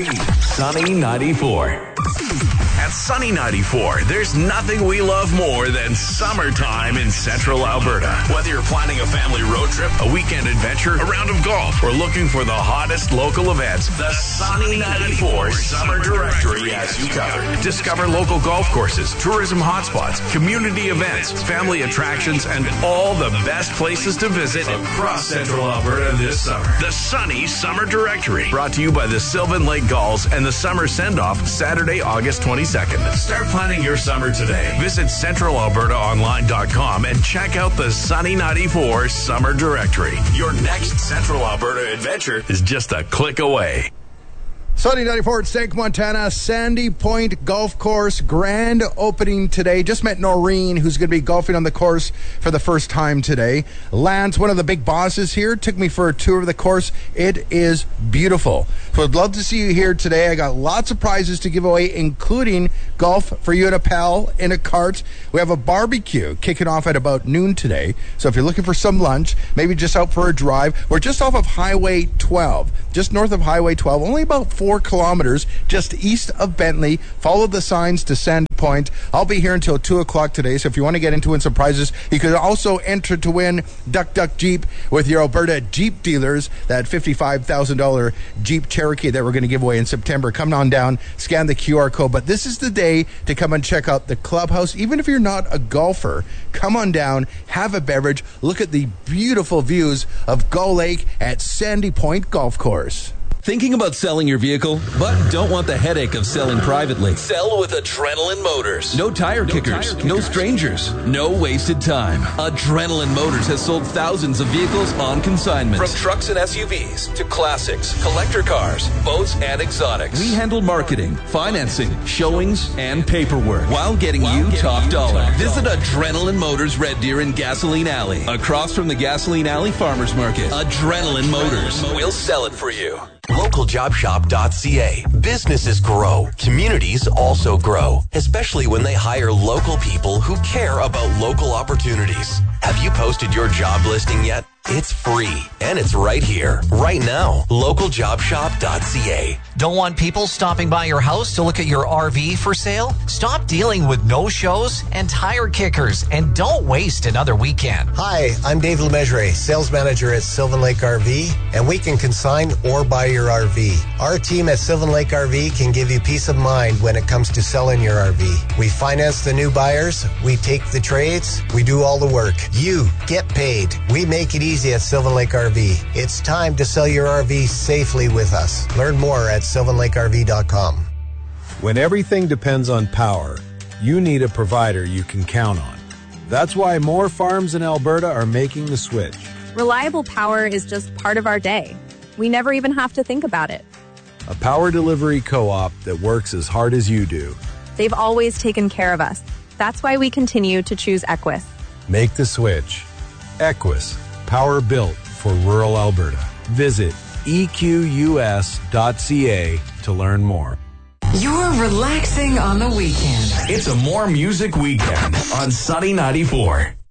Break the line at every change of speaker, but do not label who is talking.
Sunny 94. At Sunny 94, there's nothing we love more than summertime in central Alberta. Whether you're planning a family road trip, a weekend adventure, a round of golf, or looking for the hottest local events, the Sunny 94 Summer Directory has you covered. Discover local golf courses, tourism hotspots, community events, family attractions, and all the best places to visit across central Alberta this summer. The Sunny Summer Directory, brought to you by the Sylvan Lake Gulls and the Summer Send-Off, Saturday, August 22nd. Start planning your summer today. Visit CentralAlbertaOnline.com and check out the Sunny 94 Summer Directory. Your next Central Alberta adventure is just a click away.
Sunny 94 at Stank, Montana, Sandy Point Golf Course, grand opening today. Just met Noreen, who's going to be golfing on the course for the first time today. Lance, one of the big bosses here, took me for a tour of the course. It is beautiful. So I'd love to see you here today. I got lots of prizes to give away, including golf for you and a pal in a cart. We have a barbecue kicking off at about noon today. So if you're looking for some lunch, maybe just out for a drive, we're just off of Highway 12, just north of Highway 12, only about 4 kilometers just east of Bentley. Follow the signs to Sandy Point. I'll be here until 2 o'clock today, so if you want to get into win some prizes, you could also enter to win Duck Duck Jeep with your Alberta Jeep dealers, that $55,000 Jeep Cherokee that we're going to give away in September. Come on down, scan the QR code. But this is the day to come and check out the clubhouse. Even if you're not a golfer, come on down, have a beverage, look at the beautiful views of Gull Lake at Sandy Point Golf Course.
Thinking about selling your vehicle, but don't want the headache of selling privately? Sell with Adrenaline Motors. No tire kickers, no strangers, no wasted time. Adrenaline Motors has sold thousands of vehicles on consignment. From trucks and SUVs to classics, collector cars, boats, and exotics. We handle marketing, financing, showings, and paperwork while getting you top dollar. Visit Adrenaline Motors Red Deer in Gasoline Alley, across from the Gasoline Alley Farmers Market. Adrenaline Motors. We'll sell it for you.
LocalJobShop.ca. Businesses grow. Communities also grow, especially when they hire local people who care about local opportunities. Have you posted your job listing yet? It's free, and it's right here, right now. LocalJobShop.ca.
Don't want people stopping by your house to look at your RV for sale? Stop dealing with no-shows and tire kickers, and don't waste another weekend.
Hi, I'm Dave Lemessurier, sales manager at Sylvan Lake RV, and we can consign or buy your RV. Our team at Sylvan Lake RV can give you peace of mind when it comes to selling your RV. We finance the new buyers, we take the trades, we do all the work. You get paid. We make it easy at Sylvan Lake RV. It's time to sell your RV safely with us. Learn more at sylvanlakerv.com.
When everything depends on power, you need a provider you can count on. That's why more farms in Alberta are making the switch.
Reliable power is just part of our day. We never even have to think about it.
A power delivery co-op that works as hard as you do.
They've always taken care of us. That's why we continue to choose Equus.
Make the switch. Equus, power built for rural Alberta. Visit equs.ca to learn more.
You're relaxing on the weekend.
It's a more music weekend on Sunny 94.